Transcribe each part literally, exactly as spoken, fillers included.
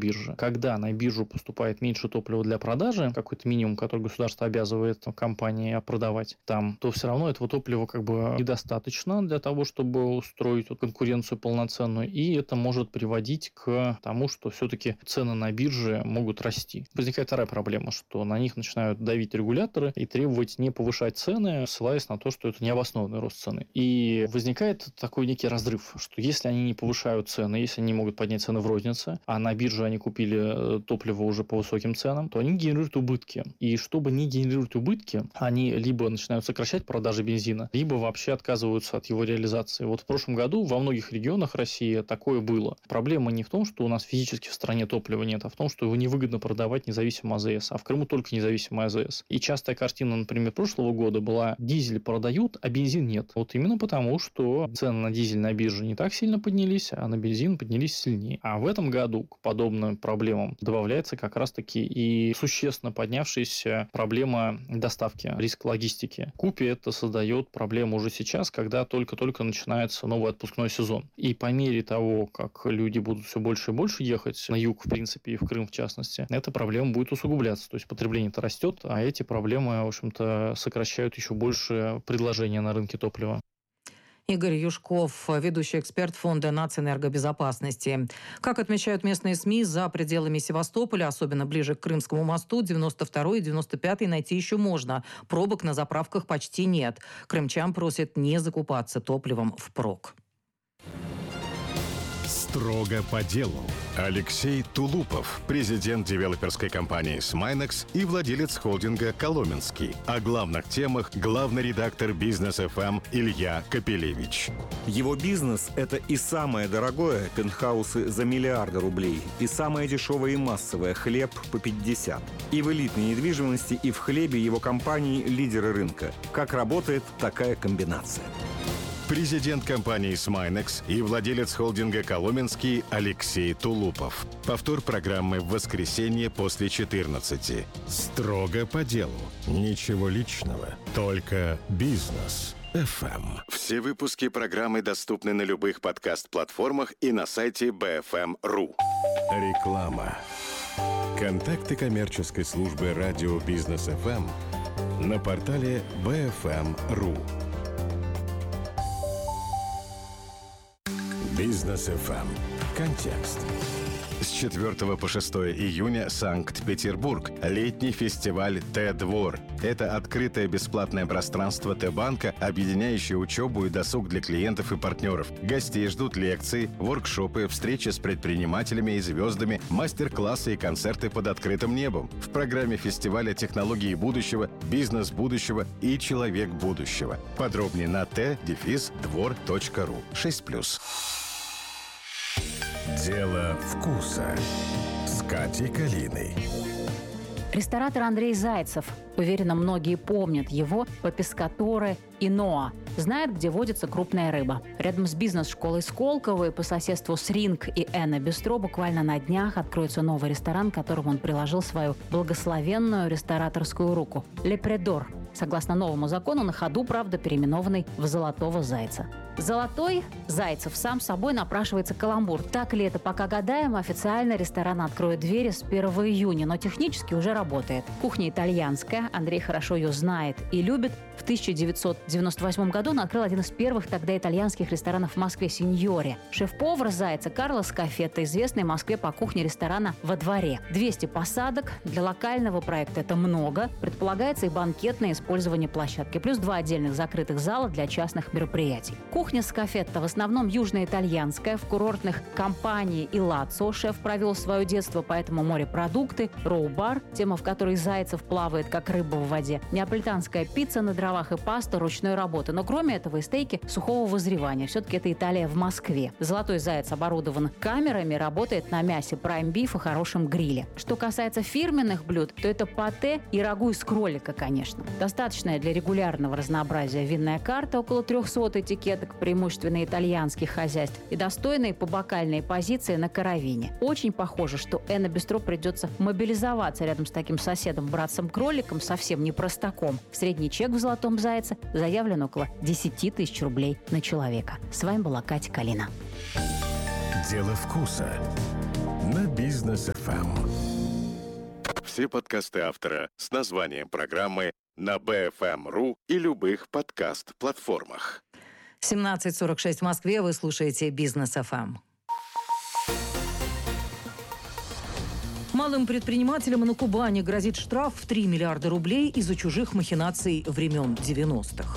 бирже. Когда на биржу поступает меньше топлива для продажи, какой-то минимум, который государство обязывает компании продавать там, то все равно этого топлива как бы недостаточно для того, чтобы устроить вот конкуренцию полноценную, и это может приводить к тому, что все-таки цены на бирже могут расти. Возникает вторая проблема, что на них начинают давить регуляторы и требовать не повышать цены, ссылаясь на то, что это необоснованный рост цены. И возникает такой некий разрыв, что если они не повышают цены, если они могут поднять цены в рознице, а на бирже они купили топливо уже по высоким ценам, то они генерируют убытки. И чтобы не генерировать убытки, они либо начинают сокращать продажи бензина, либо вообще отказываются от его реализации. Вот в прошлом году во многих регионах России такое было. Проблема не в том, что у нас физически в стране топлива нет, а в том, что его невыгодно продавать независимо АЗС, а в Крыму только независимо АЗС. И частая картина, например, прошлого года была: дизель продают, а бензин нет. Вот именно потому, что цены на дизель на бирже не так сильно поднялись, а на бензин поднялись сильнее. А в этом году к подобным проблемам добавляется как раз-таки и существенно поднявшаяся проблема доставки, риск логистики. Купе это создает проблему уже сейчас, когда только-только начинается новый отпускной сезон. И по мере того, как люди будут все больше и больше ехать на юг, в принципе, и в Крым в частности, эта проблема будет усугубляться. То есть потребление-то растет, а эти проблемы, в общем-то, сокращают еще больше предложения на рынке топлива. Игорь Юшков, ведущий эксперт Фонда нацэнергобезопасности. Как отмечают местные СМИ, за пределами Севастополя, особенно ближе к Крымскому мосту, девяносто второй и девяносто пятый найти еще можно. Пробок на заправках почти нет. Крымчан просят не закупаться топливом впрок. Строго по делу. Алексей Тулупов, президент девелоперской компании «Смайнекс» и владелец холдинга «Коломенский». О главных темах главный редактор «Бизнес эф эм» Илья Капелевич. Его бизнес – это и самое дорогое – пентхаусы за миллиарды рублей, и самое дешевое и массовое – хлеб по пятьдесят. И в элитной недвижимости, и в хлебе его компании – лидеры рынка. Как работает такая комбинация? Президент компании «Смайнекс» и владелец холдинга «Коломенский» Алексей Тулупов. Повтор программы в воскресенье после четырнадцати. Строго по делу. Ничего личного. Только бизнес эф эм. Все выпуски программы доступны на любых подкаст-платформах и на сайте би эф эм точка ру. Реклама. Контакты коммерческой службы радио «Бизнес эф эм» на портале би эф эм точка ру. Бизнес эф эм. Контекст. С четвёртого по шестое июня Санкт-Петербург. Летний фестиваль Т-двор. Это открытое бесплатное пространство Т-банка, объединяющее учебу и досуг для клиентов и партнеров. Гостей ждут лекции, воркшопы, встречи с предпринимателями и звездами, мастер-классы и концерты под открытым небом. В программе фестиваля «Технологии будущего», «Бизнес будущего» и «Человек будущего». Подробнее на тэ двор точка ру. шесть плюс. Дело вкуса с Катей Калиной. Ресторатор Андрей Зайцев. Уверена, многие помнят его по Пескаторе и Ноа. Знают, где водится крупная рыба. Рядом с бизнес-школой Сколково и по соседству с Ринг и Энна Бистро буквально на днях откроется новый ресторан, к которому он приложил свою благословенную рестораторскую руку. Лепредор. Согласно новому закону, на ходу, правда, переименованный в «Золотого зайца». Золотой Зайцев сам собой напрашивается каламбур. Так ли это, пока гадаем. Официально ресторан откроет двери с первого июня, но технически уже работает. Кухня итальянская, Андрей хорошо ее знает и любит. В тысяча девятьсот девяносто восьмом году он открыл один из первых тогда итальянских ресторанов в Москве «Синьоре». Шеф-повар Зайца Карло Скафетто, известный в Москве по кухне ресторана «Во дворе». двести посадок. Для локального проекта это много. Предполагается и банкетное использование площадки. Плюс два отдельных закрытых зала для частных мероприятий. Кухня Скафетто в основном южноитальянская, в курортных компании и Лацо шеф провел свое детство, поэтому морепродукты, роу-бар, тема, в которой Зайцев плавает, как рыба в воде, неаполитанская пицца на дровах и паста ручной работы. Но кроме этого и стейки сухого вызревания. Все-таки это Италия в Москве. Золотой Заяц оборудован камерами, работает на мясе прайм-биф и хорошем гриле. Что касается фирменных блюд, то это патэ и рагу из кролика, конечно. Достаточная для регулярного разнообразия винная карта, около трехсот этикеток, преимущественно итальянских хозяйств, и достойные побокальные позиции на каравине. Очень похоже, что Энна Бистро придется мобилизоваться рядом с таким соседом-братцем-кроликом, совсем не простаком. Средний чек в «Золотом зайце» заявлен около десять тысяч рублей на человека. С вами была Катя Калина. Дело вкуса на Бизнес эф эм. эф эм. Все подкасты автора с названием программы на би эф эм точка ру и любых подкаст-платформах. семнадцать сорок шесть в Москве. Вы слушаете «Бизнес эф эм». Малым предпринимателям на Кубани грозит штраф в три миллиарда рублей из-за чужих махинаций времен девяностых.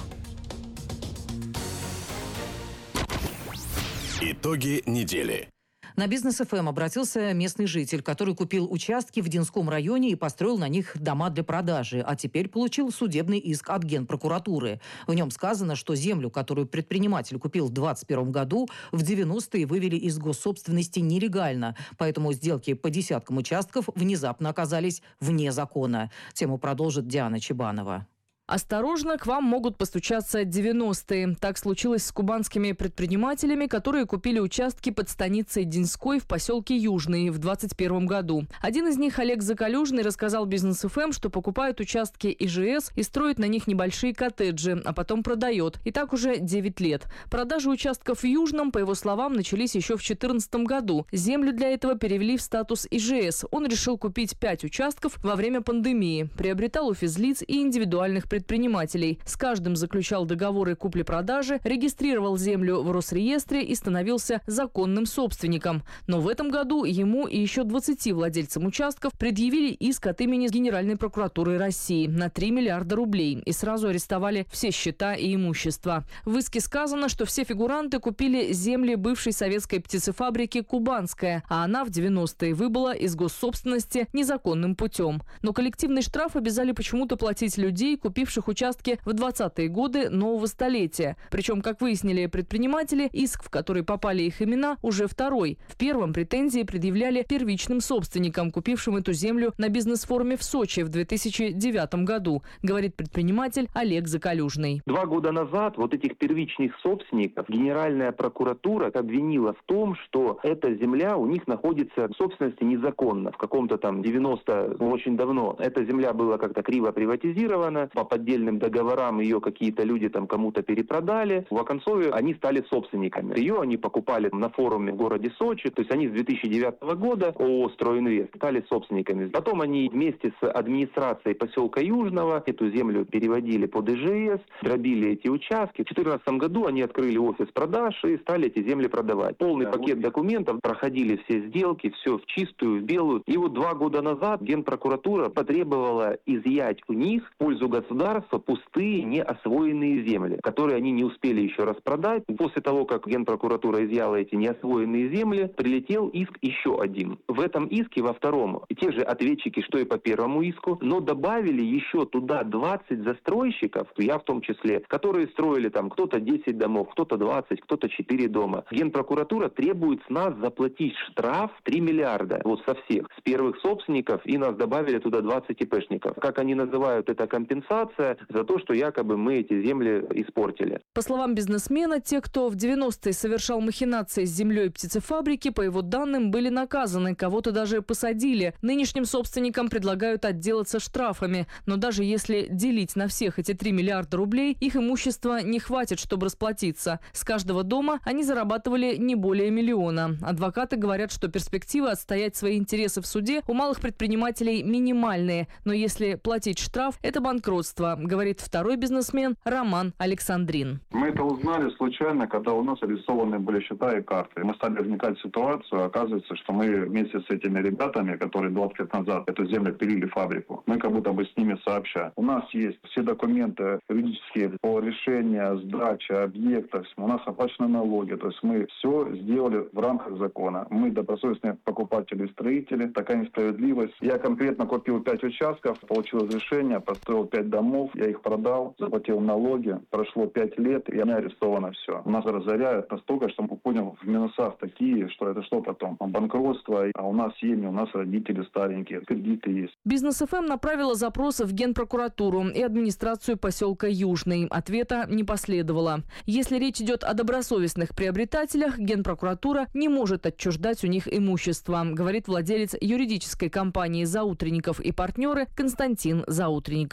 Итоги недели. На «Бизнес эф эм» обратился местный житель, который купил участки в Динском районе и построил на них дома для продажи, а теперь получил судебный иск от Генпрокуратуры. В нем сказано, что землю, которую предприниматель купил в двадцать первом году, в девяностые вывели из госсобственности нелегально, поэтому сделки по десяткам участков внезапно оказались вне закона. Тему продолжит Диана Чебанова. Осторожно, к вам могут постучаться девяностые. Так случилось с кубанскими предпринимателями, которые купили участки под станицей Динской в поселке Южный в двадцать первом году. Один из них, Олег Закалюжный, рассказал «Бизнес эф эм», что покупают участки и жэ эс и строит на них небольшие коттеджи, а потом продает. И так уже девять лет. Продажи участков в Южном, по его словам, начались еще в две тысячи четырнадцатом году. Землю для этого перевели в статус и жэ эс. Он решил купить пять участков во время пандемии. Приобретал у физлиц и индивидуальных предпринимателей. предпринимателей. С каждым заключал договоры купли-продажи, регистрировал землю в Росреестре и становился законным собственником. Но в этом году ему и еще двадцати владельцам участков предъявили иск от имени Генеральной прокуратуры России на три миллиарда рублей и сразу арестовали все счета и имущество. В иске сказано, что все фигуранты купили земли бывшей советской птицефабрики «Кубанская», а она в девяностые выбыла из госсобственности незаконным путем. Но коллективный штраф обязали почему-то платить людей, купивших участки в двадцатые годы нового столетия. Причем, как выяснили предприниматели, иск, в который попали их имена, уже второй. В первом претензии предъявляли первичным собственникам, купившим эту землю на бизнес-форуме в Сочи в две тысячи девятом году, говорит предприниматель Олег Закалюжный. Два года назад вот этих первичных собственников Генеральная прокуратура обвинила в том, что эта земля у них находится в собственности незаконно. В каком-то там девяностом, очень давно. Эта земля была как-то криво приватизирована, по поддельным договорам ее какие-то люди там кому-то перепродали. В оконцове они стали собственниками. Ее они покупали на форуме в городе Сочи. То есть они с две тысячи девятого года ООО «Стройинвест» стали собственниками. Потом они вместе с администрацией поселка Южного эту землю переводили под и жэ эс, дробили эти участки. В две тысячи четырнадцатом году они открыли офис продаж и стали эти земли продавать. Полный пакет документов, проходили все сделки, все в чистую, в белую. И вот два года назад Генпрокуратура потребовала изъять у них в пользу государства пустые, неосвоенные земли, которые они не успели еще распродать. После того, как Генпрокуратура изъяла эти неосвоенные земли, прилетел иск еще один. В этом иске, во втором, те же ответчики, что и по первому иску, но добавили еще туда двадцать застройщиков, я в том числе, которые строили там кто-то десять домов, кто-то двадцать, кто-то четыре дома. Генпрокуратура требует с нас заплатить штраф три миллиарда, вот со всех, с первых собственников, и нас добавили туда двадцать ИПшников. Как они называют это, компенсация за то, что якобы мы эти земли испортили. По словам бизнесмена, те, кто в девяностые совершал махинации с землей птицефабрики, по его данным, были наказаны, кого-то даже посадили. Нынешним собственникам предлагают отделаться штрафами. Но даже если делить на всех эти три миллиарда рублей, их имущества не хватит, чтобы расплатиться. С каждого дома они зарабатывали не более миллиона. Адвокаты говорят, что перспективы отстоять свои интересы в суде у малых предпринимателей минимальные. Но если платить штраф, это банкротство, говорит второй бизнесмен Роман Александрин. Мы это узнали случайно, когда у нас арестованы были счета и карты. Мы стали вникать в ситуацию. Оказывается, что мы вместе с этими ребятами, которые двадцать лет назад эту землю пилили фабрику, мы как будто бы с ними сообща. У нас есть все документы юридические по решению сдачи объектов. У нас оплачены налоги. То есть мы все сделали в рамках закона. Мы добросовестные покупатели и строители. Такая несправедливость. Я конкретно купил пять участков, получил разрешение, построил пять домов, я их продал, заплатил налоги. Прошло пять лет, и у меня арестовано все. У нас разоряют настолько, что мы понял в минусах такие, что это что потом? Банкротство, а у нас семьи, у нас родители старенькие, кредиты есть. Бизнес эф эм направила запросы в Генпрокуратуру и администрацию поселка Южный. Ответа не последовало. Если речь идет о добросовестных приобретателях, Генпрокуратура не может отчуждать у них имущество, говорит владелец юридической компании «Заутренников и партнеры» Константин Заутренников.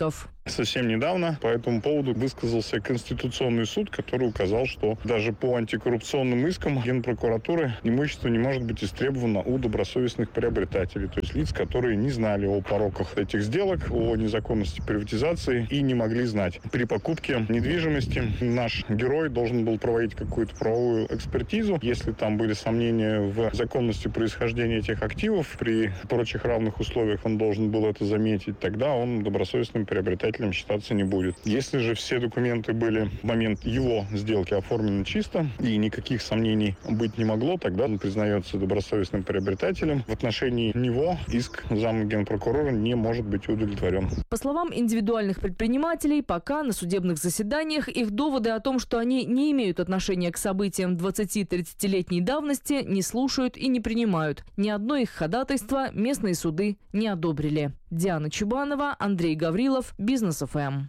Совсем недавно по этому поводу высказался Конституционный суд, который указал, что даже по антикоррупционным искам Генпрокуратуры имущество не может быть истребовано у добросовестных приобретателей, то есть лиц, которые не знали о пороках этих сделок, о незаконности приватизации и не могли знать. При покупке недвижимости наш герой должен был проводить какую-то правовую экспертизу. Если там были сомнения в законности происхождения этих активов, при прочих равных условиях он должен был это заметить, тогда он добросовестным приобретателем считаться не будет. Если же все документы были в момент его сделки оформлены чисто и никаких сомнений быть не могло, тогда он признается добросовестным приобретателем. В отношении него иск зам. Генпрокурора не может быть удовлетворен. По словам индивидуальных предпринимателей, пока на судебных заседаниях их доводы о том, что они не имеют отношения к событиям двадцати-тридцатилетней давности, не слушают и не принимают. Ни одно их ходатайство местные суды не одобрили. Диана Чубанова, Андрей Гаврилов, Бизнес эф эм.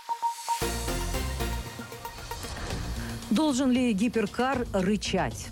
Должен ли гиперкар рычать?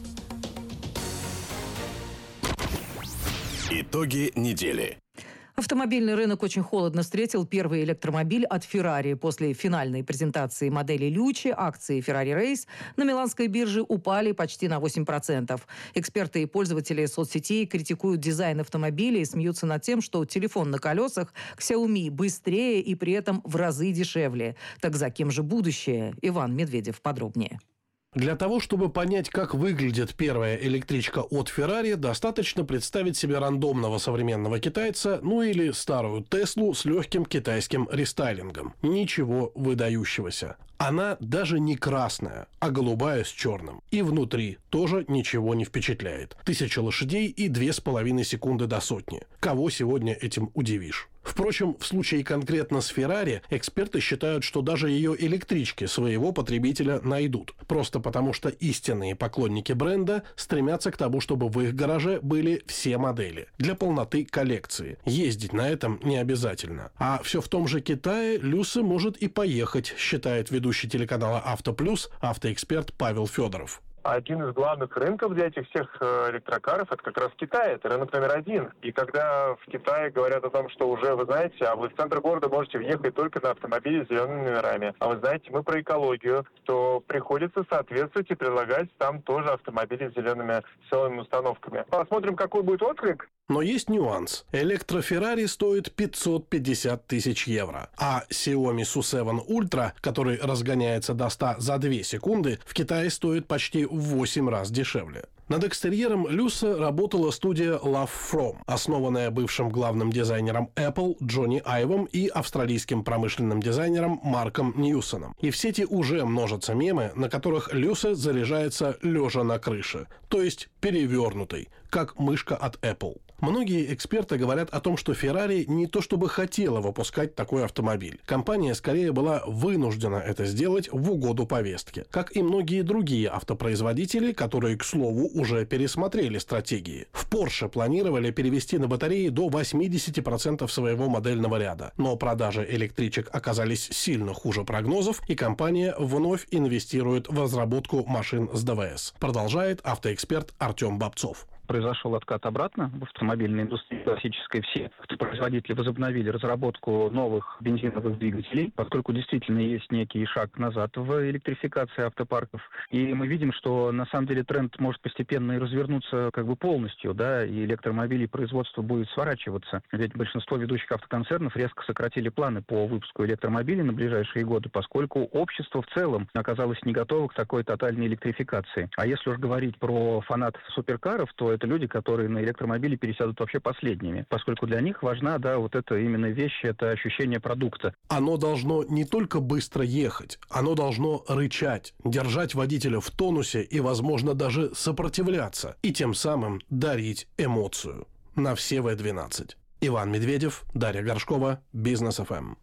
Итоги недели. Автомобильный рынок очень холодно встретил первый электромобиль от Ferrari. После финальной презентации модели Лючи акции Ferrari Race на миланской бирже упали почти на восемь процентов. Эксперты и пользователи соцсетей критикуют дизайн автомобиля и смеются над тем, что телефон на колесах Xiaomi быстрее и при этом в разы дешевле. Так за кем же будущее? Иван Медведев подробнее. Для того, чтобы понять, как выглядит первая электричка от Ferrari, достаточно представить себе рандомного современного китайца, ну или старую Теслу с легким китайским рестайлингом. Ничего выдающегося. Она даже не красная, а голубая с черным. И внутри тоже ничего не впечатляет. Тысяча лошадей и две с половиной секунды до сотни. Кого сегодня этим удивишь? Впрочем, в случае конкретно с Ferrari, эксперты считают, что даже ее электрички своего потребителя найдут. Просто потому, что истинные поклонники бренда стремятся к тому, чтобы в их гараже были все модели. Для полноты коллекции. Ездить на этом не обязательно. А все в том же Китае Люся может и поехать, считает ведущий телеканала «Автоплюс» автоэксперт Павел Федоров. Один из главных рынков для этих всех электрокаров – это как раз Китай, это рынок номер один. И когда в Китае говорят о том, что уже, вы знаете, а вы в центр города можете въехать только на автомобиле с зелеными номерами, а вы знаете, мы про экологию, то приходится соответствовать и предлагать там тоже автомобили с зелеными силовыми установками. Посмотрим, какой будет отклик. Но есть нюанс. Электро-Феррари стоит пятьсот пятьдесят тысяч евро, а Xiaomi Су семь Ultra, который разгоняется до ста за две секунды, в Китае стоит почти в восемь раз дешевле. Над экстерьером Люся работала студия Love From, основанная бывшим главным дизайнером Apple Джонни Айвом и австралийским промышленным дизайнером Марком Ньюсоном. И в сети уже множатся мемы, на которых Люся заряжается лежа на крыше, то есть перевернутой, как мышка от Apple. Многие эксперты говорят о том, что Ferrari не то чтобы хотела выпускать такой автомобиль. Компания скорее была вынуждена это сделать в угоду повестке. Как и многие другие автопроизводители, которые, к слову, уже пересмотрели стратегии. В Porsche планировали перевести на батареи до восемьдесят процентов своего модельного ряда. Но продажи электричек оказались сильно хуже прогнозов, и компания вновь инвестирует в разработку машин с ДВС. Продолжает автоэксперт Артем Бобцов. Произошел откат обратно в автомобильной индустрии классической. Все производители возобновили разработку новых бензиновых двигателей, поскольку действительно есть некий шаг назад в электрификации автопарков. И мы видим, что на самом деле тренд может постепенно и развернуться как бы полностью, да, и электромобилей производство будет сворачиваться. Ведь большинство ведущих автоконцернов резко сократили планы по выпуску электромобилей на ближайшие годы, поскольку общество в целом оказалось не готово к такой тотальной электрификации. А если уж говорить про фанатов суперкаров, то это люди, которые на электромобили пересядут вообще последними, поскольку для них важна, да, вот эта именно вещь, это ощущение продукта. Оно должно не только быстро ехать, оно должно рычать, держать водителя в тонусе и, возможно, даже сопротивляться, и тем самым дарить эмоцию. На все вэ двенадцать. Иван Медведев, Дарья Горшкова, Бизнес эф эм.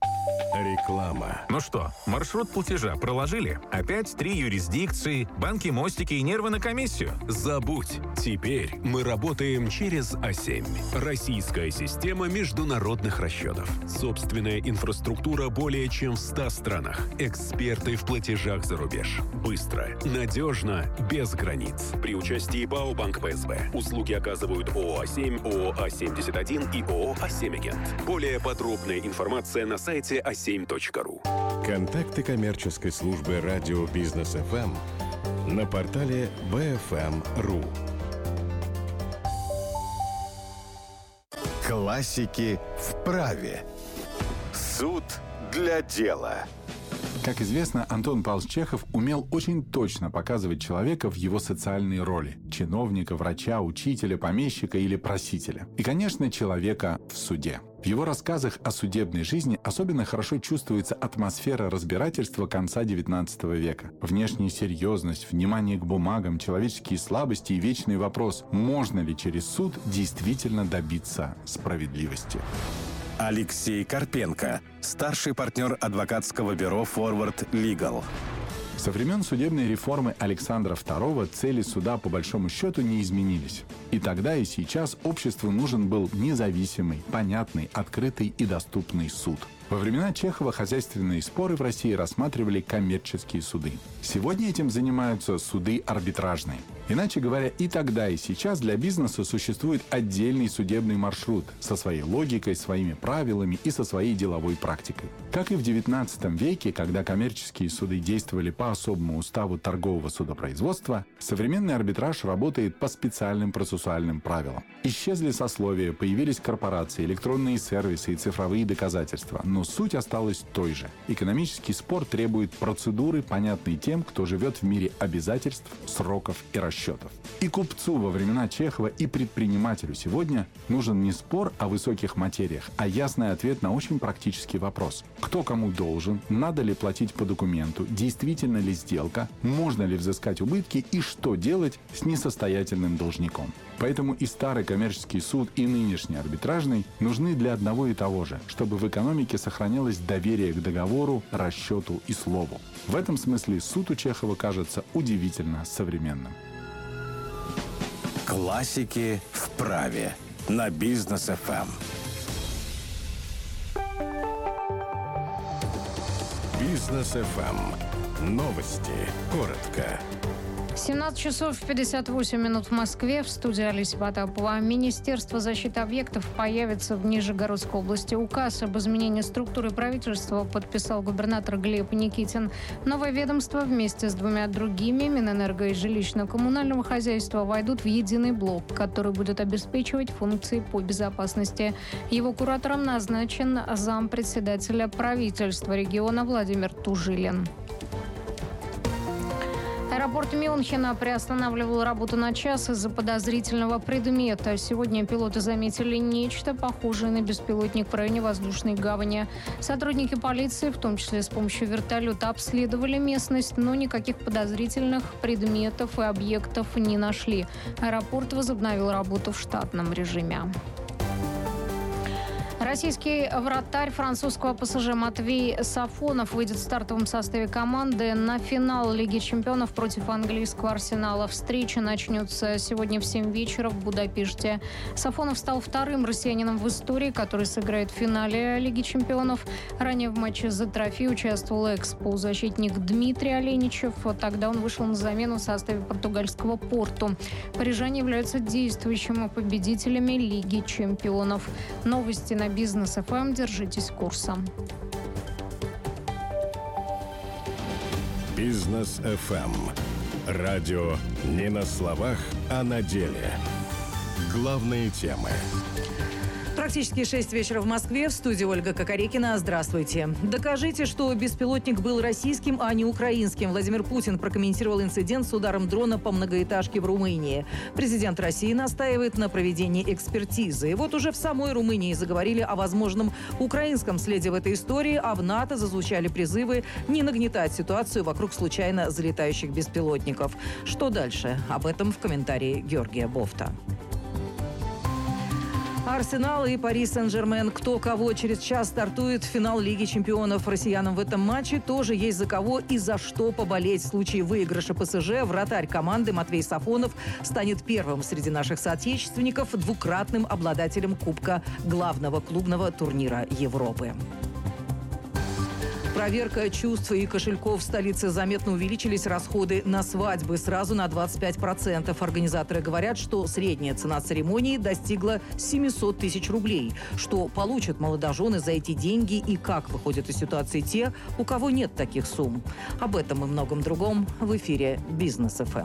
Реклама. Ну что, маршрут платежа проложили? Опять три юрисдикции, банки, мостики и нервы на комиссию? Забудь. Теперь мы работаем через а семь. Российская система международных расчетов. Собственная инфраструктура более чем в ста странах. Эксперты в платежах за рубеж. Быстро, надежно, без границ. При участии БАО Банк ПСБ. Услуги оказывают ООО а семь, ООО а семьдесят один и ООО ООО «А семь Агент». Более подробная информация на сайте а семь точка ру. Контакты коммерческой службы радио «Бизнес эф эм» на портале бэ эф эм точка ру. Классики в праве. Суд для дела. Как известно, Антон Павлович Чехов умел очень точно показывать человека в его социальной роли – чиновника, врача, учителя, помещика или просителя. И, конечно, человека в суде. В его рассказах о судебной жизни особенно хорошо чувствуется атмосфера разбирательства конца девятнадцатого века. Внешняя серьезность, внимание к бумагам, человеческие слабости и вечный вопрос – можно ли через суд действительно добиться справедливости? Алексей Карпенко, старший партнер адвокатского бюро «Форвард Лигал». Со времен судебной реформы Александра второго цели суда по большому счету не изменились. И тогда, и сейчас обществу нужен был независимый, понятный, открытый и доступный суд. Во времена Чехова хозяйственные споры в России рассматривали коммерческие суды. Сегодня этим занимаются суды арбитражные. Иначе говоря, и тогда, и сейчас для бизнеса существует отдельный судебный маршрут со своей логикой, своими правилами и со своей деловой практикой. Как и в девятнадцатом веке, когда коммерческие суды действовали по особому уставу торгового судопроизводства, современный арбитраж работает по специальным процессуальным правилам. Исчезли сословия, появились корпорации, электронные сервисы и цифровые доказательства, но суть осталась той же. Экономический спор требует процедуры, понятной тем, кто живет в мире обязательств, сроков и расчетов. И купцу во времена Чехова, и предпринимателю сегодня нужен не спор о высоких материях, а ясный ответ на очень практический вопрос. Кто кому должен, надо ли платить по документу, действительно ли сделка, можно ли взыскать убытки и что делать с несостоятельным должником. Поэтому и старый коммерческий суд, и нынешний арбитражный нужны для одного и того же, чтобы в экономике сохранялось доверие к договору, расчету и слову. В этом смысле суд у Чехова кажется удивительно современным. Классики в праве на Бизнес эф эм. Бизнес эф эм. Новости. Коротко. семнадцать часов пятьдесят восемь минут в Москве. В студии Олеся Потапова. Министерство защиты объектов появится в Нижегородской области. Указ об изменении структуры правительства подписал губернатор Глеб Никитин. Новое ведомство вместе с двумя другими, Минэнерго и жилищно-коммунального хозяйства, войдут в единый блок, который будет обеспечивать функции по безопасности. Его куратором назначен зампредседателя правительства региона Владимир Тужилин. Аэропорт Мюнхена приостанавливал работу на час из-за подозрительного предмета. Сегодня пилоты заметили нечто похожее на беспилотник в районе воздушной гавани. Сотрудники полиции, в том числе с помощью вертолета, обследовали местность, но никаких подозрительных предметов и объектов не нашли. Аэропорт возобновил работу в штатном режиме. Российский вратарь французского ПСЖ Матвей Сафонов выйдет в стартовом составе команды на финал Лиги чемпионов против английского Арсенала. Встреча начнется сегодня в семь вечера в Будапеште. Сафонов стал вторым россиянином в истории, который сыграет в финале Лиги чемпионов. Ранее в матче за трофей участвовал экс-полузащитник Дмитрий Оленичев. Тогда он вышел на замену в составе португальского Порту. Парижане являются действующими победителями Лиги чемпионов. Новости на Бизнес эф эм. Держитесь курса. Бизнес эф эм. Радио не на словах, а на деле. Главные темы. Практически шесть вечера в Москве. В студии Ольга Кокорекина. Здравствуйте. Докажите, что беспилотник был российским, а не украинским. Владимир Путин прокомментировал инцидент с ударом дрона по многоэтажке в Румынии. Президент России настаивает на проведении экспертизы. И вот уже в самой Румынии заговорили о возможном украинском следе в этой истории, а в НАТО зазвучали призывы не нагнетать ситуацию вокруг случайно залетающих беспилотников. Что дальше? Об этом в комментарии Георгия Бофта. Арсенал и Пари Сен-Жермен. Кто кого через час стартует финал Лиги чемпионов. Россиянам в этом матче тоже есть за кого и за что поболеть. В случае выигрыша ПСЖ вратарь команды Матвей Сафонов станет первым среди наших соотечественников двукратным обладателем Кубка главного клубного турнира Европы. Проверка чувств и кошельков. В столице заметно увеличились расходы на свадьбы сразу на двадцать пять процентов. Организаторы говорят, что средняя цена церемонии достигла семьсот тысяч рублей. Что получат молодожены за эти деньги и как выходят из ситуации те, у кого нет таких сумм. Об этом и многом другом в эфире «Бизнес эф эм».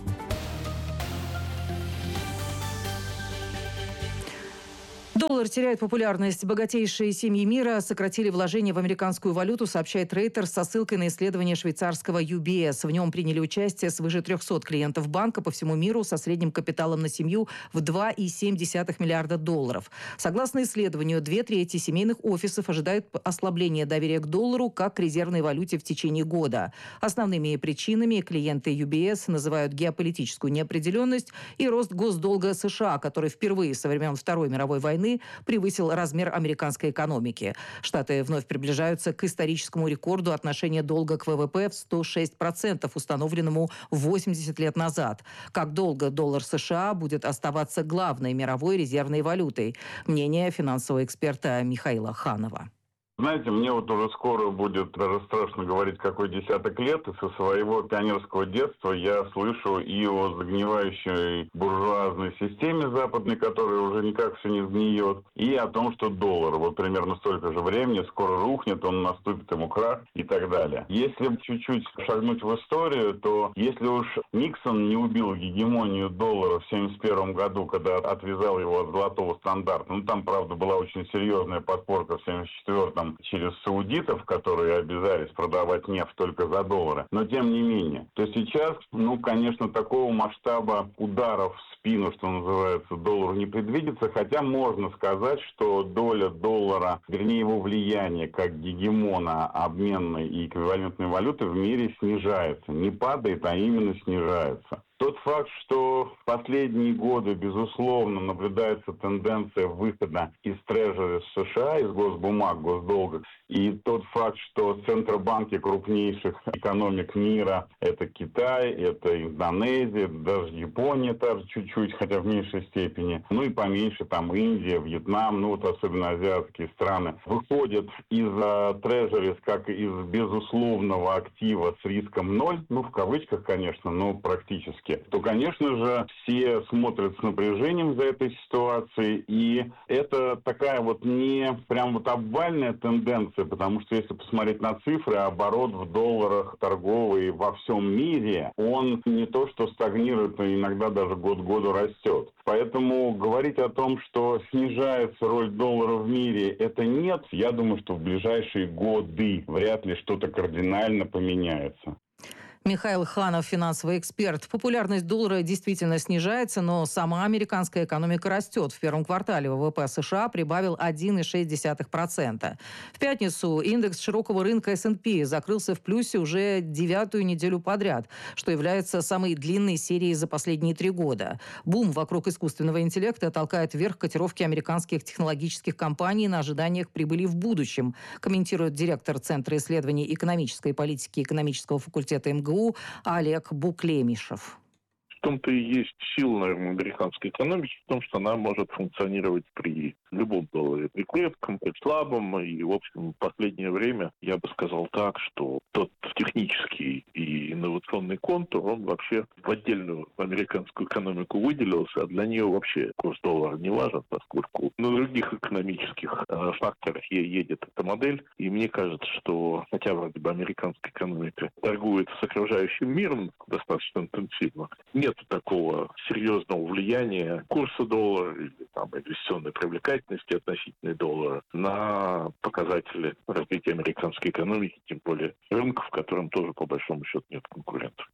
Доллар теряет популярность. Богатейшие семьи мира сократили вложения в американскую валюту, сообщает Reuters со ссылкой на исследование швейцарского ю би эс. В нем приняли участие свыше трехсот клиентов банка по всему миру со средним капиталом на семью в два целых семь десятых миллиарда долларов. Согласно исследованию, две трети семейных офисов ожидают ослабления доверия к доллару как к резервной валюте в течение года. Основными причинами клиенты ю би эс называют геополитическую неопределенность и рост госдолга США, который впервые со времен Второй мировой войны превысил размер американской экономики. Штаты вновь приближаются к историческому рекорду отношения долга к вэ вэ пэ в сто шесть процентов, установленному восемьдесят лет назад. Как долго доллар США будет оставаться главной мировой резервной валютой? Мнение финансового эксперта Михаила Ханова. Знаете, мне вот уже скоро будет даже страшно говорить, какой десяток лет, и со своего пионерского детства я слышу и о загнивающей буржуазной системе западной, которая уже никак все не сгниет, и о том, что доллар вот примерно столько же времени скоро рухнет, он наступит ему крах и так далее. Если чуть-чуть шагнуть в историю, то если уж Никсон не убил гегемонию доллара в семьдесят первом году, когда отвязал его от золотого стандарта, ну там, правда, была очень серьезная подпорка в семьдесят четвёртом через саудитов, которые обязались продавать нефть только за доллары. Но тем не менее. То сейчас, ну, конечно, такого масштаба ударов в спину, что называется, доллару не предвидится. Хотя можно сказать, что доля доллара, вернее его влияние как гегемона обменной и эквивалентной валюты в мире снижается. Не падает, а именно снижается. Тот факт, что в последние годы, безусловно, наблюдается тенденция выхода из трежери США, из госбумаг, госдолга, и тот факт, что центробанки крупнейших экономик мира – это Китай, это Индонезия, даже Япония тоже чуть-чуть, хотя в меньшей степени, ну и поменьше там Индия, Вьетнам, ну вот особенно азиатские страны, выходят из трежерис как из безусловного актива с риском ноль, ну в кавычках, конечно, но практически, то, конечно же, все смотрят с напряжением за этой ситуацией, и это такая вот не прям вот обвальная тенденция, потому что если посмотреть на цифры, оборот в долларах торговый во всем мире, он не то что стагнирует, но иногда даже год к году растет. Поэтому говорить о том, что снижается роль доллара в мире, это нет. Я думаю, что в ближайшие годы вряд ли что-то кардинально поменяется. Михаил Ханов, финансовый эксперт. Популярность доллара действительно снижается, но сама американская экономика растет. В первом квартале вэ вэ пэ США прибавил один целых шесть десятых процента. В пятницу индекс широкого рынка эс энд пи закрылся в плюсе уже девятую неделю подряд, что является самой длинной серией за последние три года. Бум вокруг искусственного интеллекта толкает вверх котировки американских технологических компаний на ожиданиях прибыли в будущем, комментирует директор Центра исследований экономической политики экономического факультета эм гэ у Олег Буклемишев. В том-то и есть сила, наверное, американской экономики, в том, что она может функционировать при любом долларе, при крепком, при слабом. И, в общем, в последнее время я бы сказал так, что тот технический и инновационный контур, он вообще в отдельную американскую экономику выделился, а для нее вообще курс доллара не важен, поскольку на других экономических э, факторах едет эта модель. И мне кажется, что хотя вроде бы американская экономика торгует с окружающим миром достаточно интенсивно, нет такого серьезного влияния курса доллара или там, инвестиционной привлекательности относительно доллара на показатели развития американской экономики, тем более рынков, в котором тоже по большому счету нет конкурентов.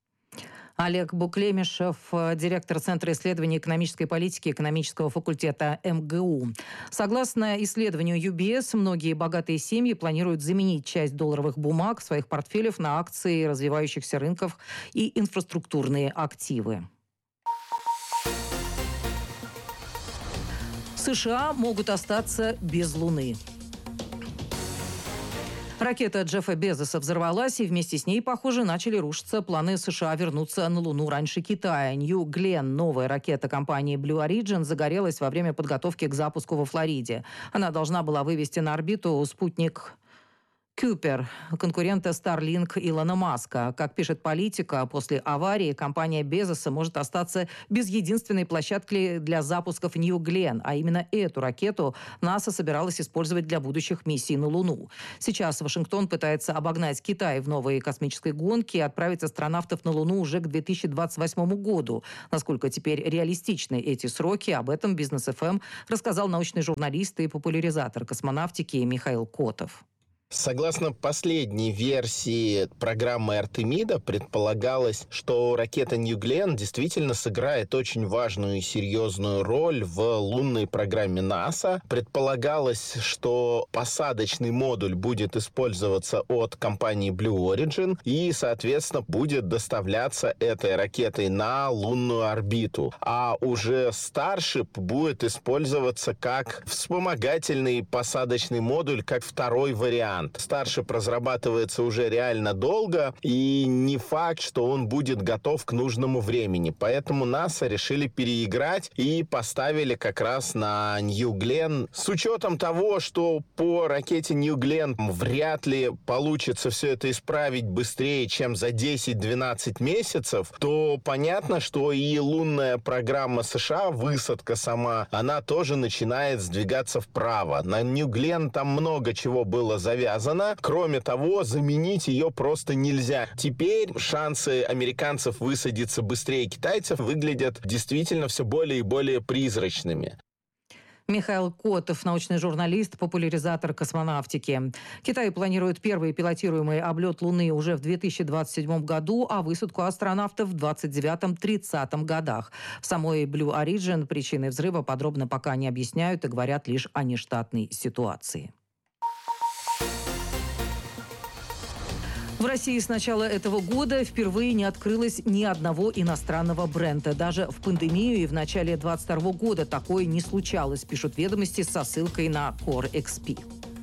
Олег Буклемишев, директор Центра исследований экономической политики экономического факультета эм гэ у. Согласно исследованию ю би эс, многие богатые семьи планируют заменить часть долларовых бумаг в своих портфелях на акции развивающихся рынков и инфраструктурные активы. США могут остаться без Луны. Ракета Джеффа Безоса взорвалась, и вместе с ней, похоже, начали рушиться планы США вернуться на Луну раньше Китая. Нью Гленн, новая ракета компании Blue Origin, загорелась во время подготовки к запуску во Флориде. Она должна была вывести на орбиту спутник Купер, конкурента Starlink Илона Маска. Как пишет Политика, после аварии компания Безоса может остаться без единственной площадки для запусков Нью Глен, а именно эту ракету НАСА собиралась использовать для будущих миссий на Луну. Сейчас Вашингтон пытается обогнать Китай в новой космической гонке и отправить астронавтов на Луну уже к две тысячи двадцать восьмому году. Насколько теперь реалистичны эти сроки, об этом Бизнес эф эм рассказал научный журналист и популяризатор космонавтики Михаил Котов. Согласно последней версии программы Артемида, предполагалось, что ракета Нью Глен действительно сыграет очень важную и серьезную роль в лунной программе НАСА. Предполагалось, что посадочный модуль будет использоваться от компании Blue Origin и, соответственно, будет доставляться этой ракетой на лунную орбиту. А уже Starship будет использоваться как вспомогательный посадочный модуль, как второй вариант. Starship разрабатывается уже реально долго, и не факт, что он будет готов к нужному времени. Поэтому НАСА решили переиграть и поставили как раз на Нью Глен. С учетом того, что по ракете Нью Глен вряд ли получится все это исправить быстрее, чем за десять-двенадцать месяцев, то понятно, что и лунная программа США, высадка сама, она тоже начинает сдвигаться вправо. На Нью Глен там много чего было завязано. Кроме того, заменить ее просто нельзя. Теперь шансы американцев высадиться быстрее китайцев выглядят действительно все более и более призрачными. Михаил Котов, научный журналист, популяризатор космонавтики. Китай планирует первый пилотируемый облет Луны уже в две тысячи двадцать седьмом году, а высадку астронавтов в двадцать девятом — тридцатом годах. В самой Blue Origin причины взрыва подробно пока не объясняют и говорят лишь о нештатной ситуации. В России с начала этого года впервые не открылось ни одного иностранного бренда. Даже в пандемию и в начале двадцать второго года такое не случалось, пишут «Ведомости» со ссылкой на Core икс пи.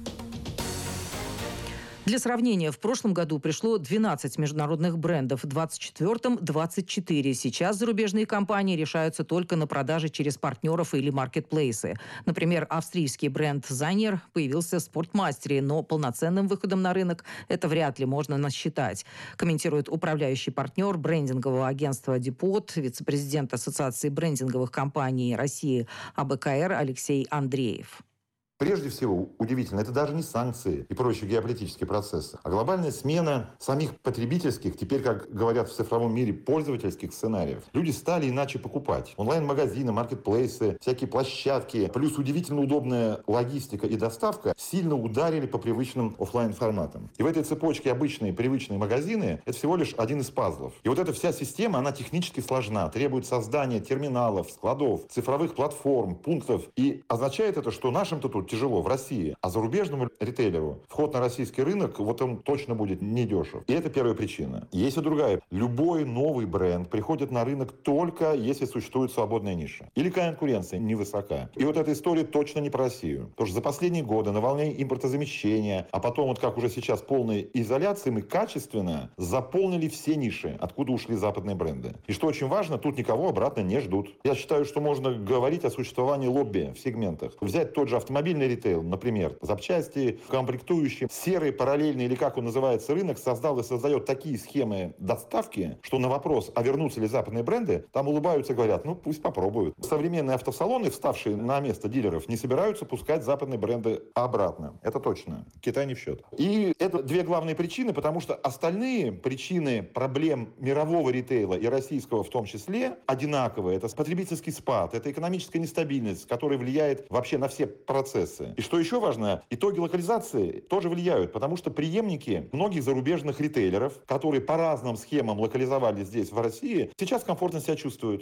Для сравнения, в прошлом году пришло двенадцать международных брендов, в двадцать четвёртом – двадцать четыре. Сейчас зарубежные компании решаются только на продажи через партнеров или маркетплейсы. Например, австрийский бренд «Занер» появился в «Спортмастере», но полноценным выходом на рынок это вряд ли можно насчитать, комментирует управляющий партнер брендингового агентства «Депот», вице-президент Ассоциации брендинговых компаний России а бэ ка эр Алексей Андреев. Прежде всего, удивительно, это даже не санкции и прочие геополитические процессы, а глобальная смена самих потребительских, теперь, как говорят в цифровом мире, пользовательских сценариев. Люди стали иначе покупать. Онлайн-магазины, маркетплейсы, всякие площадки, плюс удивительно удобная логистика и доставка сильно ударили по привычным офлайн-форматам. И в этой цепочке обычные привычные магазины – это всего лишь один из пазлов. И вот эта вся система, она технически сложна, требует создания терминалов, складов, цифровых платформ, пунктов. И означает это, что нашим-то тут тяжело в России, а зарубежному ритейлеру вход на российский рынок, вот он точно будет недешев. И это первая причина. Есть и другая. Любой новый бренд приходит на рынок только если существует свободная ниша. Или конкуренция невысока. И вот эта история точно не про Россию. Потому что за последние годы на волне импортозамещения, а потом вот как уже сейчас полной изоляции, мы качественно заполнили все ниши, откуда ушли западные бренды. И что очень важно, тут никого обратно не ждут. Я считаю, что можно говорить о существовании лобби в сегментах. Взять тот же автомобильный ритейл, например, запчасти, комплектующие, серый, параллельный или как он называется рынок, создал и создает такие схемы доставки, что на вопрос, а вернутся ли западные бренды, там улыбаются и говорят, ну пусть попробуют. Современные автосалоны, вставшие на место дилеров, не собираются пускать западные бренды обратно. Это точно. Китай не в счет. И это две главные причины, потому что остальные причины проблем мирового ритейла и российского в том числе одинаковые. Это потребительский спад, это экономическая нестабильность, которая влияет вообще на все процессы. И что еще важно, итоги локализации тоже влияют, потому что преемники многих зарубежных ритейлеров, которые по разным схемам локализовали здесь, в России, сейчас комфортно себя чувствуют.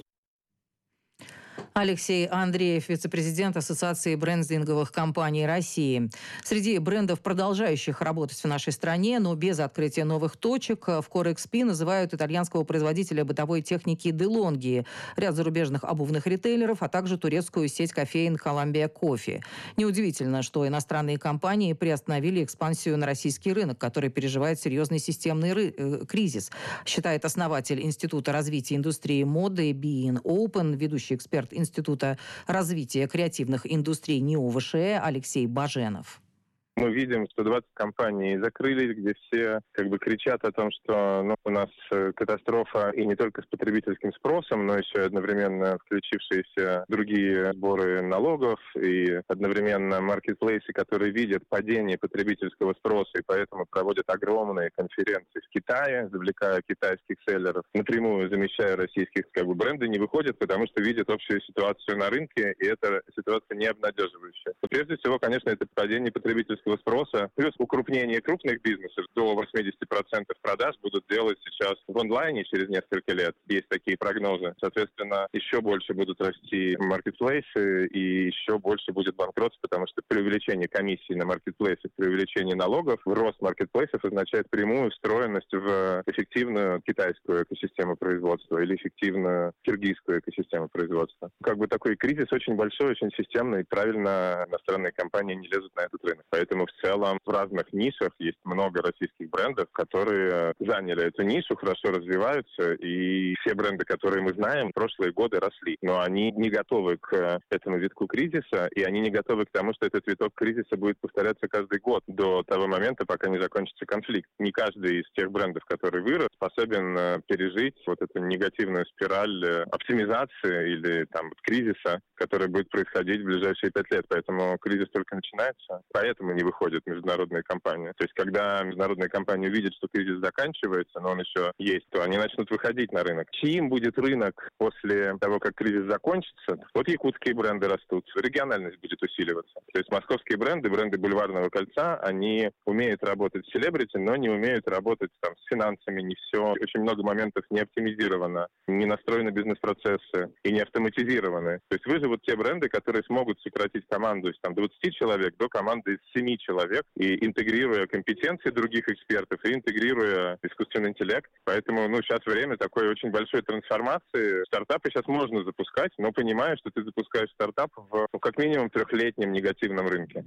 Алексей Андреев, вице-президент Ассоциации брендинговых компаний России. Среди брендов, продолжающих работать в нашей стране, но без открытия новых точек, в Core икс пи называют итальянского производителя бытовой техники DeLonghi, ряд зарубежных обувных ритейлеров, а также турецкую сеть кофеин Columbia Coffee. Неудивительно, что иностранные компании приостановили экспансию на российский рынок, который переживает серьезный системный ры- кризис, считает основатель Института развития индустрии моды Being Open, ведущий эксперт Института развития креативных индустрий НИО ВШЭ Алексей Баженов. Мы видим, что двадцать компаний закрылись, где все как бы кричат о том, что ну, у нас катастрофа и не только с потребительским спросом, но еще одновременно включившиеся другие сборы налогов и одновременно маркетплейсы, которые видят падение потребительского спроса и поэтому проводят огромные конференции в Китае, завлекая китайских селлеров, напрямую замещая российских, как бы бренды не выходят, потому что видят общую ситуацию на рынке, и эта ситуация не обнадеживающая. Прежде всего, конечно, это падение потребительского спроса, плюс укрупнение крупных бизнесов. До восемьдесят процентов продаж будут делать сейчас в онлайне через несколько лет. Есть такие прогнозы. Соответственно, еще больше будут расти маркетплейсы и еще больше будет банкротств, потому что при увеличении комиссий на маркетплейсах, при увеличении налогов, рост маркетплейсов означает прямую встроенность в эффективную китайскую экосистему производства или эффективную киргизскую экосистему производства. Как бы такой кризис очень большой, очень системный, и правильно иностранные компании не лезут на этот рынок. Поэтому в целом в разных нишах есть много российских брендов, которые заняли эту нишу, хорошо развиваются, и все бренды, которые мы знаем, в прошлые годы росли. Но они не готовы к этому витку кризиса, и они не готовы к тому, что этот виток кризиса будет повторяться каждый год до того момента, пока не закончится конфликт. Не каждый из тех брендов, который вырос, способен пережить вот эту негативную спираль оптимизации или там кризиса, который будет происходить в ближайшие пять лет. Поэтому кризис только начинается, поэтому не выходят международные компании. То есть, когда международные компании увидят, что кризис заканчивается, но он еще есть, то они начнут выходить на рынок. Чьим будет рынок после того, как кризис закончится? Вот якутские бренды растут, региональность будет усиливаться. То есть, московские бренды, бренды бульварного кольца, они умеют работать с селебрити, но не умеют работать там с финансами, не все. Очень много моментов не оптимизировано, не настроены бизнес-процессы и не автоматизированы. То есть, выживут те бренды, которые смогут сократить команду из там, двадцати человек до команды из семи человек, и интегрируя компетенции других экспертов, и интегрируя искусственный интеллект. Поэтому ну, сейчас время такой очень большой трансформации. Стартапы сейчас можно запускать, но понимая, что ты запускаешь стартап в ну, как минимум трехлетнем негативном рынке.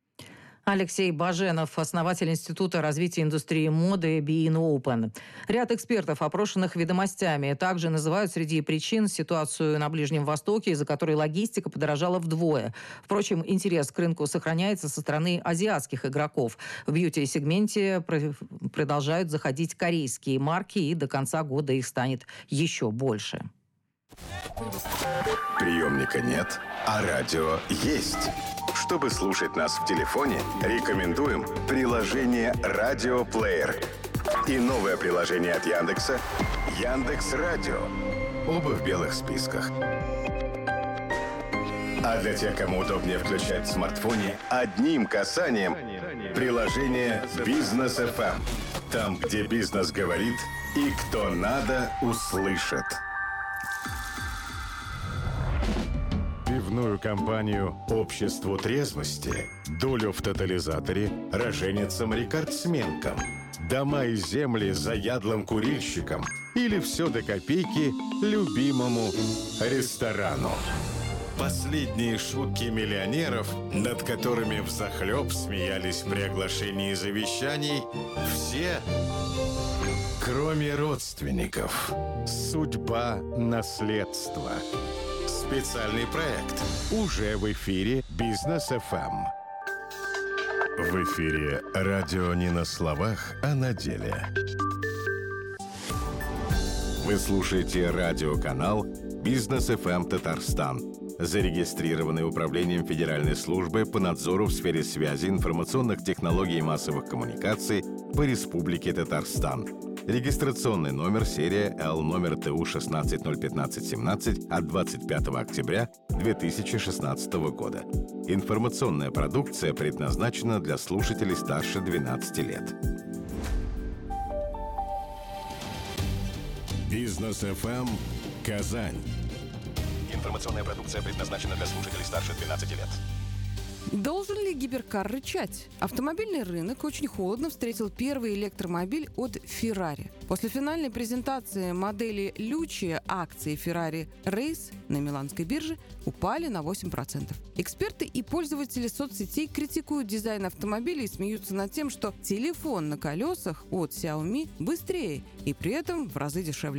Алексей Баженов, основатель Института развития индустрии моды Bein Open. Ряд экспертов, опрошенных «Ведомостями», также называют среди причин ситуацию на Ближнем Востоке, из-за которой логистика подорожала вдвое. Впрочем, интерес к рынку сохраняется со стороны азиатских игроков. В бьюти-сегменте продолжают заходить корейские марки, и до конца года их станет еще больше. Приемника нет, а радио есть. Чтобы слушать нас в телефоне, рекомендуем приложение «Радиоплеер» и новое приложение от Яндекса «Яндекс.Радио». Оба в белых списках. А для тех, кому удобнее включать в смартфоне, одним касанием приложение «Бизнес эф эм». Там, где бизнес говорит и кто надо, услышит. Пивную компанию «Обществу трезвости», долю в тотализаторе роженицам-рекордсменкам, дома и земли заядлым курильщикам или все до копейки любимому ресторану. Последние шутки миллионеров, над которыми взахлеб смеялись при оглашении завещаний, все, кроме родственников. Судьба наследства. Специальный проект уже в эфире «Бизнес эф эм». В эфире радио не на словах, а на деле. Вы слушаете радиоканал «Бизнес эф эм Татарстан», зарегистрированный Управлением Федеральной службы по надзору в сфере связи, информационных технологий и массовых коммуникаций по Республике Татарстан. Регистрационный номер серия Л номер Т У шестнадцать ноль пятнадцать семнадцать от двадцать пятого октября две тысячи шестнадцатого года. Информационная продукция предназначена для слушателей старше двенадцати лет. Бизнес эф эм Казань. Информационная продукция предназначена для слушателей старше двенадцати лет. Должен ли гиперкар рычать? Автомобильный рынок очень холодно встретил первый электромобиль от Ferrari. После финальной презентации модели Lucia акции Ferrari Race на миланской бирже упали на восемь процентов. Эксперты и пользователи соцсетей критикуют дизайн автомобиля и смеются над тем, что телефон на колесах от Xiaomi быстрее и при этом в разы дешевле.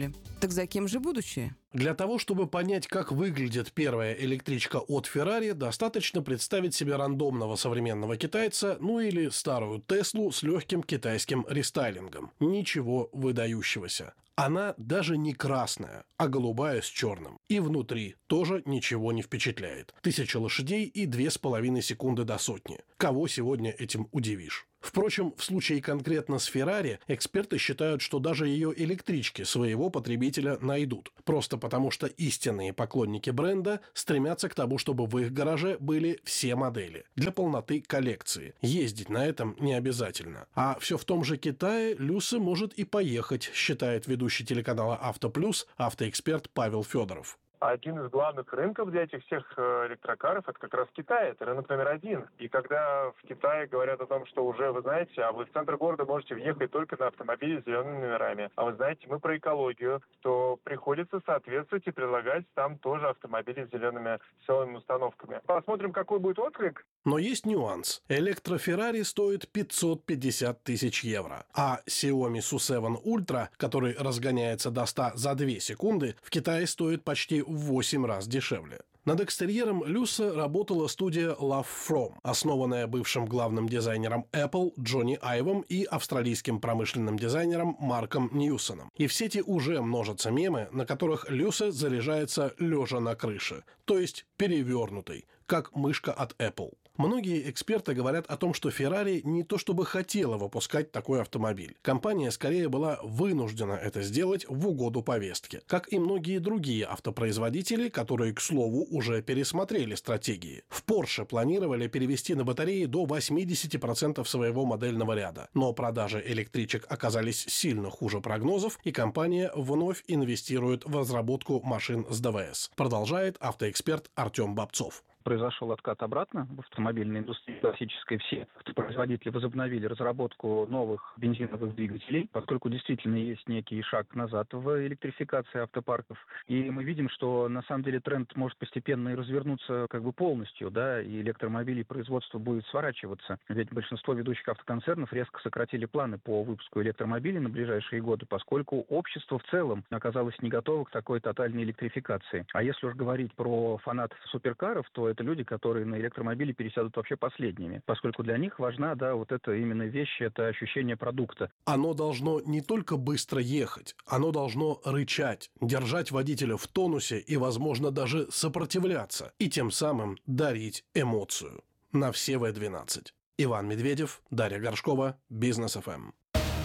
Так за кем же будущее? Для того, чтобы понять, как выглядит первая электричка от Ferrari, достаточно представить себе рандомного современного китайца, ну или старую Теслу с легким китайским рестайлингом. Ничего выдающегося. Она даже не красная, а голубая с черным. И внутри тоже ничего не впечатляет. Тысяча лошадей и две с половиной секунды до сотни. Кого сегодня этим удивишь? Впрочем, в случае конкретно с Ferrari, эксперты считают, что даже ее электрички своего потребителя найдут. Просто потому, что истинные поклонники бренда стремятся к тому, чтобы в их гараже были все модели. Для полноты коллекции. Ездить на этом не обязательно. А все в том же Китае Люся может и поехать, считает ведущий телеканала «Авто Плюс» автоэксперт Павел Федоров. Один из главных рынков для этих всех электрокаров – это как раз Китай, это рынок номер один. И когда в Китае говорят о том, что уже, вы знаете, а вы в центр города можете въехать только на автомобиле с зелеными номерами, а вы знаете, мы про экологию, то приходится соответствовать и предлагать там тоже автомобили с зелеными силовыми установками. Посмотрим, какой будет отклик. Но есть нюанс. Электро-Феррари стоит пятьсот пятьдесят тысяч евро, а Xiaomi су семь Ultra, который разгоняется до ста за две секунды, в Китае стоит почти в восемь раз дешевле. Над экстерьером Люся работала студия Love From, основанная бывшим главным дизайнером Apple Джонни Айвом и австралийским промышленным дизайнером Марком Ньюсоном. И в сети уже множатся мемы, на которых Люся заряжается лежа на крыше, то есть перевернутой, как мышка от Apple. Многие эксперты говорят о том, что Ferrari не то чтобы хотела выпускать такой автомобиль. Компания скорее была вынуждена это сделать в угоду повестке. Как и многие другие автопроизводители, которые, к слову, уже пересмотрели стратегии. В Porsche планировали перевести на батареи до восемьдесят процентов своего модельного ряда. Но продажи электричек оказались сильно хуже прогнозов, и компания вновь инвестирует в разработку машин с ДВС. Продолжает автоэксперт Артем Бобцов. Произошел откат обратно в автомобильной индустрии классической. Все производители возобновили разработку новых бензиновых двигателей, поскольку действительно есть некий шаг назад в электрификации автопарков. И мы видим, что на самом деле тренд может постепенно и развернуться как бы полностью, да, и электромобилей производство будет сворачиваться. Ведь большинство ведущих автоконцернов резко сократили планы по выпуску электромобилей на ближайшие годы, поскольку общество в целом оказалось не готово к такой тотальной электрификации. А если уж говорить про фанатов суперкаров, то это люди, которые на электромобили пересядут вообще последними, поскольку для них важна, да, вот эта именно вещь, это ощущение продукта. Оно должно не только быстро ехать, оно должно рычать, держать водителя в тонусе и, возможно, даже сопротивляться, и тем самым дарить эмоцию. На все вэ двенадцать. Иван Медведев, Дарья Горшкова, Бизнес эф эм.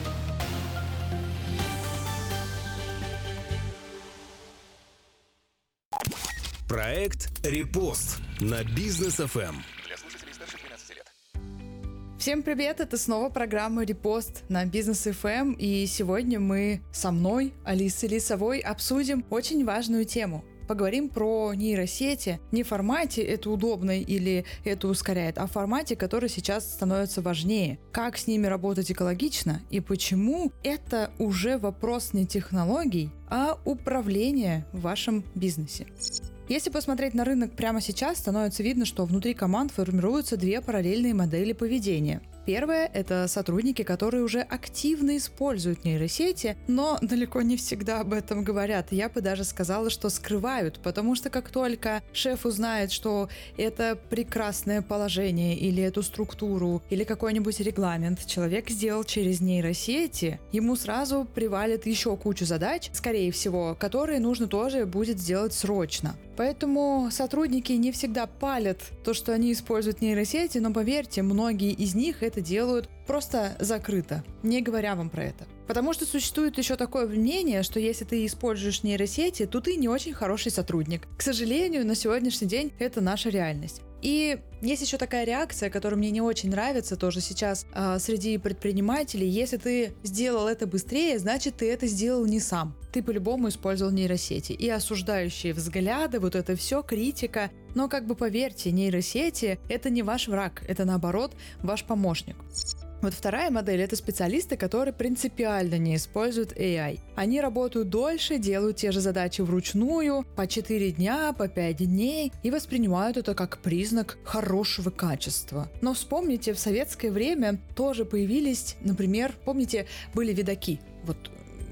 Проект «Репост» на Бизнес эф эм. Для слушателей старше двенадцати лет. Всем привет! Это снова программа «Репост» на Бизнес эф эм. И сегодня мы со мной, Алисой Лисовой, обсудим очень важную тему. Поговорим про нейросети не в формате «это удобно» или «это ускоряет», а в формате, который сейчас становится важнее. Как с ними работать экологично и почему это уже вопрос не технологий, а управления в вашем бизнесе. Если посмотреть на рынок прямо сейчас, становится видно, что внутри команд формируются две параллельные модели поведения. Первая – это сотрудники, которые уже активно используют нейросети, но далеко не всегда об этом говорят. Я бы даже сказала, что скрывают, потому что как только шеф узнает, что это прекрасное положение или эту структуру, или какой-нибудь регламент человек сделал через нейросети, ему сразу привалит еще кучу задач, скорее всего, которые нужно тоже будет сделать срочно. Поэтому сотрудники не всегда палят то, что они используют нейросети, но поверьте, многие из них это делают просто закрыто, не говоря вам про это. Потому что существует еще такое мнение, что если ты используешь нейросети, то ты не очень хороший сотрудник. К сожалению, на сегодняшний день это наша реальность. И есть еще такая реакция, которая мне не очень нравится тоже сейчас э, среди предпринимателей. Если ты сделал это быстрее, значит, ты это сделал не сам. Ты по-любому использовал нейросети. И осуждающие взгляды, вот это все, критика. Но как бы поверьте, нейросети — это не ваш враг, это наоборот ваш помощник. Вот вторая модель — это специалисты, которые принципиально не используют эй ай. Они работают дольше, делают те же задачи вручную, по четыре дня, по пять дней, и воспринимают это как признак хорошего качества. Но вспомните, в советское время тоже появились, например, помните, были видаки. Вот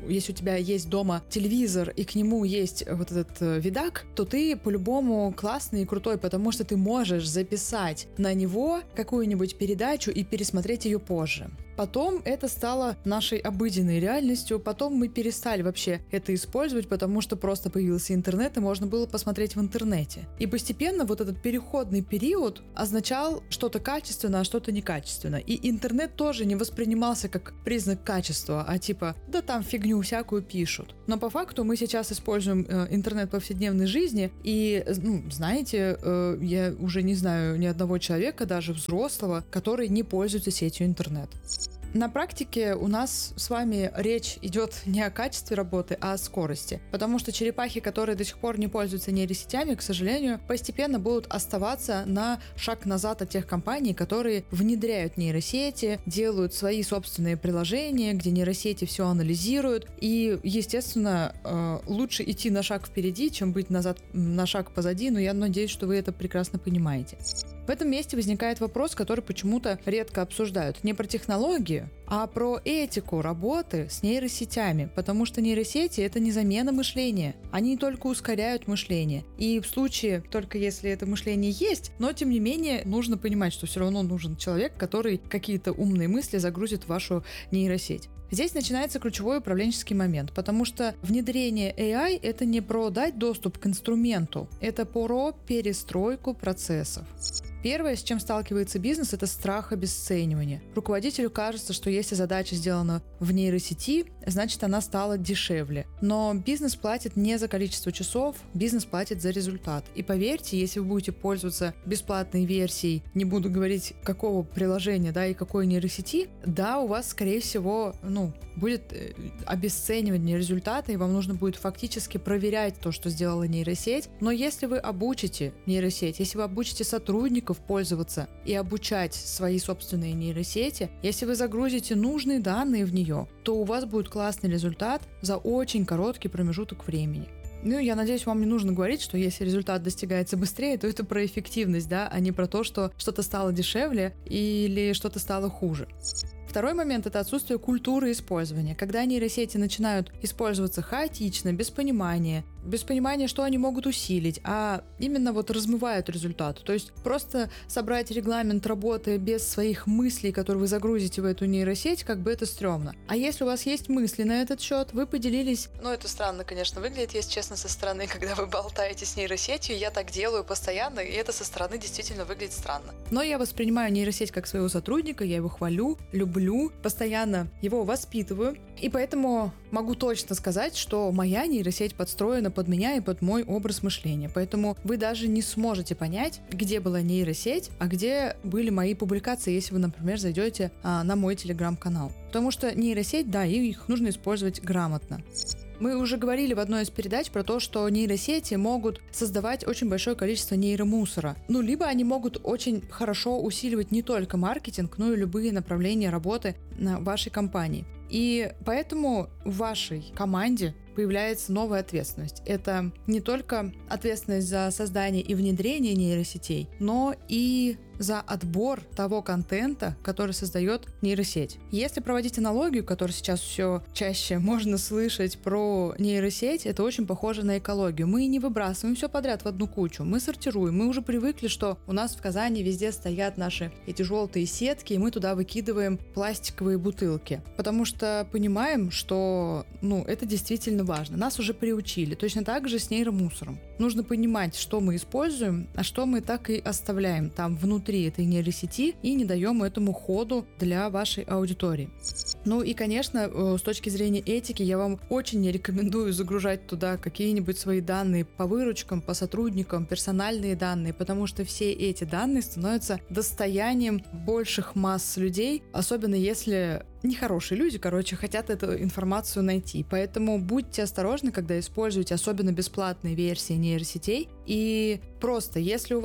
если у тебя есть дома телевизор и к нему есть вот этот видак, то ты по-любому классный и крутой, потому что ты можешь записать на него какую-нибудь передачу и пересмотреть ее позже. Потом это стало нашей обыденной реальностью, потом мы перестали вообще это использовать, потому что просто появился интернет, и можно было посмотреть в интернете. И постепенно вот этот переходный период означал что-то качественное, а что-то некачественное. И интернет тоже не воспринимался как признак качества, а типа, да там фигню всякую пишут. Но по факту мы сейчас используем э, интернет в повседневной жизни, и, ну, знаете, э, я уже не знаю ни одного человека, даже взрослого, который не пользуется сетью интернет. На практике у нас с вами речь идет не о качестве работы, а о скорости. Потому что черепахи, которые до сих пор не пользуются нейросетями, к сожалению, постепенно будут оставаться на шаг назад от тех компаний, которые внедряют нейросети, делают свои собственные приложения, где нейросети все анализируют. И, естественно, лучше идти на шаг впереди, чем быть назад, на шаг позади, но я надеюсь, что вы это прекрасно понимаете. В этом месте возникает вопрос, который почему-то редко обсуждают. Не про технологию, а про этику работы с нейросетями, потому что нейросети — это не замена мышления. Они только ускоряют мышление. И в случае, только если это мышление есть, но тем не менее нужно понимать, что все равно нужен человек, который какие-то умные мысли загрузит в вашу нейросеть. Здесь начинается ключевой управленческий момент, потому что внедрение эй ай — это не про дать доступ к инструменту, это про перестройку процессов. Первое, с чем сталкивается бизнес, это страх обесценивания. Руководителю кажется, что если задача сделана в нейросети, значит она стала дешевле. Но бизнес платит не за количество часов, бизнес платит за результат. И поверьте, если вы будете пользоваться бесплатной версией, не буду говорить какого приложения, да, и какой нейросети, да, у вас, скорее всего, ну, будет обесценивание результата, и вам нужно будет фактически проверять то, что сделала нейросеть. Но если вы обучите нейросеть, если вы обучите сотрудников пользоваться и обучать свои собственные нейросети, если вы загрузите нужные данные в нее, то у вас будет классный результат за очень короткий промежуток времени. Ну, я надеюсь, вам не нужно говорить, что если результат достигается быстрее, то это про эффективность, да, а не про то, что что-то стало дешевле или что-то стало хуже. Второй момент — это отсутствие культуры использования. Когда нейросети начинают использоваться хаотично, без понимания, без понимания, что они могут усилить, а именно вот размывают результат. То есть просто собрать регламент работы без своих мыслей, которые вы загрузите в эту нейросеть, как бы это стрёмно. А если у вас есть мысли на этот счет, вы поделились... Ну, это странно, конечно, выглядит, если честно, со стороны, когда вы болтаете с нейросетью. Я так делаю постоянно, и это со стороны действительно выглядит странно. Но я воспринимаю нейросеть как своего сотрудника, я его хвалю, люблю, постоянно его воспитываю, и поэтому могу точно сказать, что моя нейросеть подстроена под меня и под мой образ мышления. Поэтому вы даже не сможете понять, где была нейросеть, а где были мои публикации, если вы, например, зайдете а, на мой телеграм-канал. Потому что нейросеть, да, их нужно использовать грамотно. Мы уже говорили в одной из передач про то, что нейросети могут создавать очень большое количество нейромусора. Ну, либо они могут очень хорошо усиливать не только маркетинг, но и любые направления работы на вашей компании. И поэтому в вашей команде появляется новая ответственность. Это не только ответственность за создание и внедрение нейросетей, но и за отбор того контента, который создает нейросеть. Если проводить аналогию, которую сейчас все чаще можно слышать про нейросеть, это очень похоже на экологию. Мы не выбрасываем все подряд в одну кучу, мы сортируем. Мы уже привыкли, что у нас в Казани везде стоят наши эти желтые сетки, и мы туда выкидываем пластиковые бутылки, потому что понимаем, что, ну, это действительно важно. Нас уже приучили. Точно так же с нейромусором. Нужно понимать, что мы используем, а что мы так и оставляем там внутри этой нейросети и не даем этому ходу для вашей аудитории. Ну и, конечно, с точки зрения этики, я вам очень не рекомендую загружать туда какие-нибудь свои данные по выручкам, по сотрудникам, персональные данные, потому что все эти данные становятся достоянием больших масс людей, особенно если нехорошие люди, короче, хотят эту информацию найти. Поэтому будьте осторожны, когда используете особенно бесплатные версии нейросетей. И просто, если у вас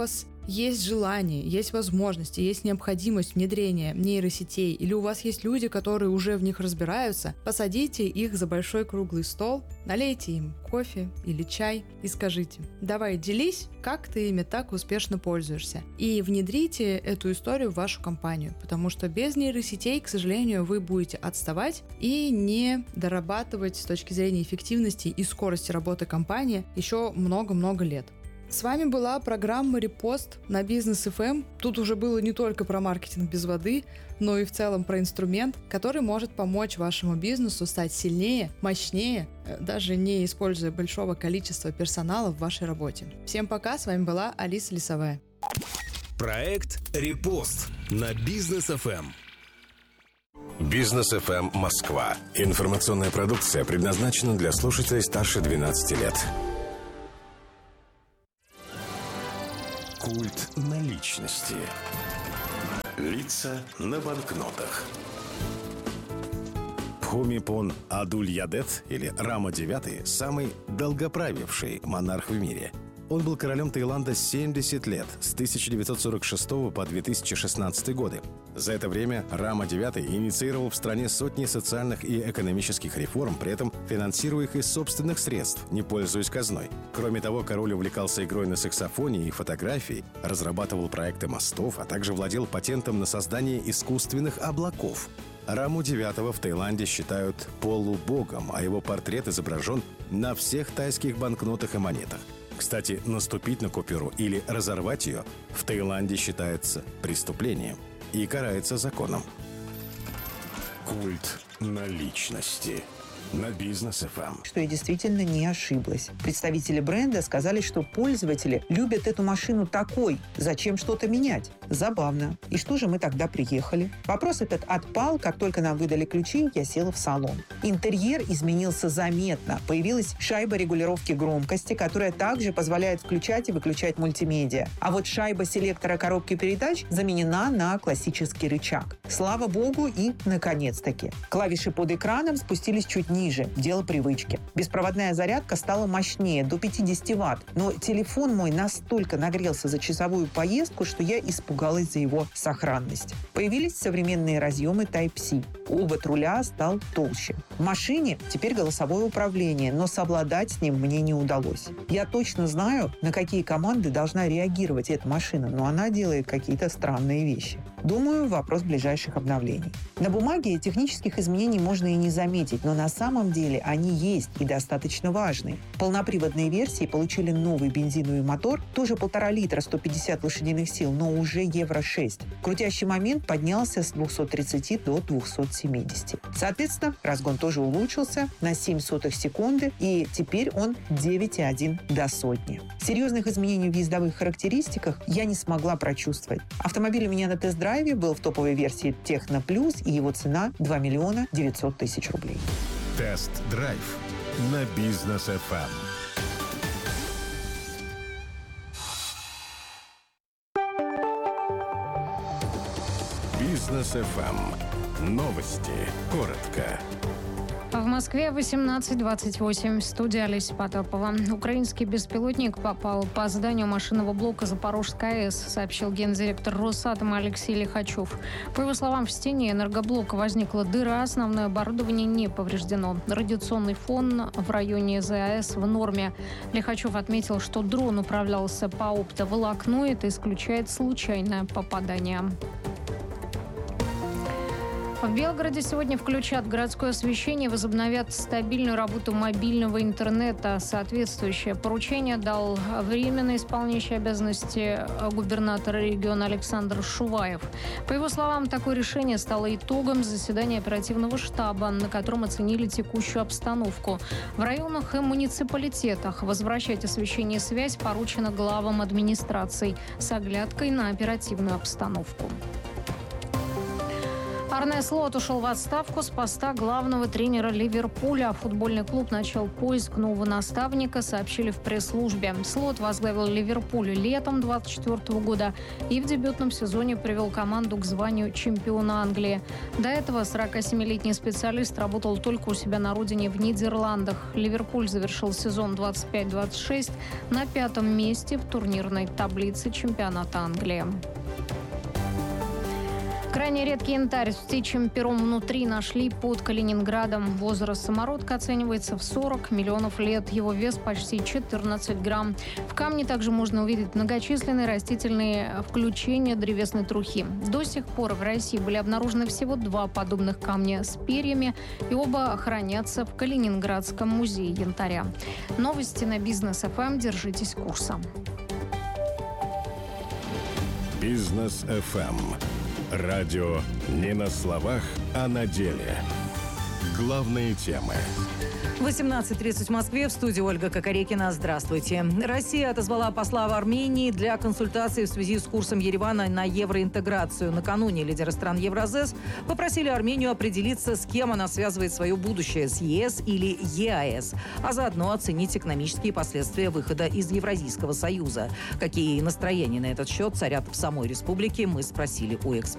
есть желание, есть возможности, есть необходимость внедрения нейросетей, или у вас есть люди, которые уже в них разбираются, посадите их за большой круглый стол, налейте им кофе или чай и скажите: давай делись, как ты ими так успешно пользуешься. И внедрите эту историю в вашу компанию, потому что без нейросетей, к сожалению, вы будете отставать и не дорабатывать с точки зрения эффективности и скорости работы компании еще много-много лет. С вами была программа «Репост» на Бизнес эф эм. Тут уже было не только про маркетинг без воды, но и в целом про инструмент, который может помочь вашему бизнесу стать сильнее, мощнее, даже не используя большого количества персонала в вашей работе. Всем пока, с вами была Алиса Лисовая. Проект «Репост» на Бизнес эф эм. Бизнес эф эм Москва. Информационная продукция предназначена для слушателей старше двенадцати лет. Культ наличности. Лица на банкнотах. Бхумипон Адульядет или Рама девятый – самый долгоправивший монарх в мире. Он был королем Таиланда семьдесят лет, с тысяча девятьсот сорок шестого по две тысячи шестнадцатый годы. За это время Рама девятый инициировал в стране сотни социальных и экономических реформ, при этом финансируя их из собственных средств, не пользуясь казной. Кроме того, король увлекался игрой на саксофоне и фотографией, разрабатывал проекты мостов, а также владел патентом на создание искусственных облаков. Раму девятого в Таиланде считают полубогом, а его портрет изображен на всех тайских банкнотах и монетах. Кстати, наступить на купюру или разорвать ее в Таиланде считается преступлением и карается законом. Культ наличности на Бизнес эф эм. Что я действительно не ошиблась. Представители бренда сказали, что пользователи любят эту машину такой. Зачем что-то менять? Забавно. И что же мы тогда приехали? Вопрос этот отпал, как только нам выдали ключи, я села в салон. Интерьер изменился заметно. Появилась шайба регулировки громкости, которая также позволяет включать и выключать мультимедиа. А вот шайба селектора коробки передач заменена на классический рычаг. Слава богу, и наконец-таки. Клавиши под экраном спустились чуть ниже. Ниже. Дело привычки. Беспроводная зарядка стала мощнее, до пятидесяти ватт. Но телефон мой настолько нагрелся за часовую поездку, что я испугалась за его сохранность. Появились современные разъемы Type-C. Обод руля стал толще. В машине теперь голосовое управление, но совладать с ним мне не удалось. Я точно знаю, на какие команды должна реагировать эта машина, но она делает какие-то странные вещи. Думаю, вопрос ближайших обновлений. На бумаге технических изменений можно и не заметить, но на самом деле они есть и достаточно важные. Полноприводные версии получили новый бензиновый мотор, тоже полтора литра, сто пятьдесят лошадиных сил, но уже евро шесть. Крутящий момент поднялся с двухсот тридцати до двухсот семидесяти. Соответственно, разгон тоже улучшился на семь сотых секунды, и теперь он девять и один до сотни. Серьезных изменений в ездовых характеристиках я не смогла прочувствовать. Автомобиль у меня на тест-драйве был в топовой версии Техно Плюс, и его цена два миллиона девятьсот тысяч рублей. Тест-драйв на Бизнес эф эм. Бизнес эф эм. Новости. Коротко. В Москве восемнадцать двадцать восемь. Студия Олеся Потапова. Украинский беспилотник попал по зданию машинного блока Запорожской АЭС, сообщил гендиректор Росатома Алексей Лихачев. По его словам, в стене энергоблока возникла дыра, основное оборудование не повреждено. Радиационный фон в районе ЗАЭС в норме. Лихачев отметил, что дрон управлялся по оптоволокну, это исключает случайное попадание. В Белгороде сегодня включат городское освещение и возобновят стабильную работу мобильного интернета. Соответствующее поручение дал временно исполняющий обязанности губернатора региона Александр Шуваев. По его словам, такое решение стало итогом заседания оперативного штаба, на котором оценили текущую обстановку. В районах и муниципалитетах возвращать освещение и связь поручено главам администраций с оглядкой на оперативную обстановку. Арне Слот ушел в отставку с поста главного тренера Ливерпуля. Футбольный клуб начал поиск нового наставника, сообщили в пресс-службе. Слот возглавил Ливерпуль летом двадцать четвёртого года и в дебютном сезоне привел команду к званию чемпиона Англии. До этого сорокасемилетний специалист работал только у себя на родине в Нидерландах. Ливерпуль завершил сезон двадцать пять двадцать шесть на пятом месте в турнирной таблице чемпионата Англии. Крайне редкий янтарь с птичьим пером внутри нашли под Калининградом. Возраст самородка оценивается в сорок миллионов лет. Его вес почти четырнадцать грамм. В камне также можно увидеть многочисленные растительные включения древесной трухи. До сих пор в России были обнаружены всего два подобных камня с перьями, и оба хранятся в Калининградском музее янтаря. Новости на Бизнес эф эм. Держитесь курса. Бизнес эф эм. Радио не на словах, а на деле. Главные темы. восемнадцать тридцать в Москве. В студии Ольга Кокорекина. Здравствуйте. Россия отозвала посла в Армении для консультаций в связи с курсом Еревана на евроинтеграцию. Накануне лидеры стран Евразес попросили Армению определиться, с кем она связывает свое будущее, с ЕС или ЕАЭС, а заодно оценить экономические последствия выхода из Евразийского союза. Какие настроения на этот счет царят в самой республике, мы спросили у экспертов.